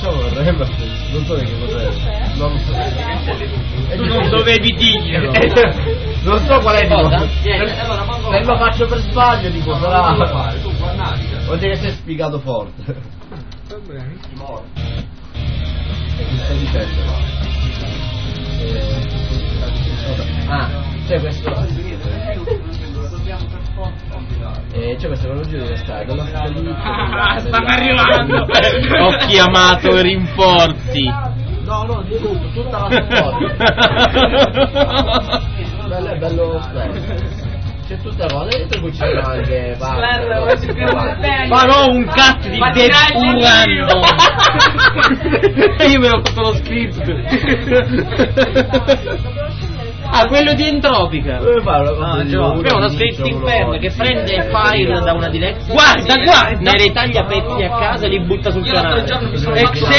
facciamo il rem, non so di che cos'è. Non lo so. Tu non dovevi dirglielo. Non so qual è Cosa? se lo faccio per sbaglio dico sarà. Vuol dire che sei spiegato forte. Va bene. Mi stai dicendo? C'è questo. C'è questo orologio deve stare dalla Stanno arrivando. Ho chiamato i rinforzi. No, di tutto, tutta la storia. Bello, è bello splendido. C'è tutta cosa, e poi c'è anche Ma no, un cazzo di depurando. Io me l'ho fatto lo script. Ah, quello di Entropica. Abbiamo una script interna che prende file da una direzione. Guarda, ne ritaglia pezzi a casa e li butta sul canale.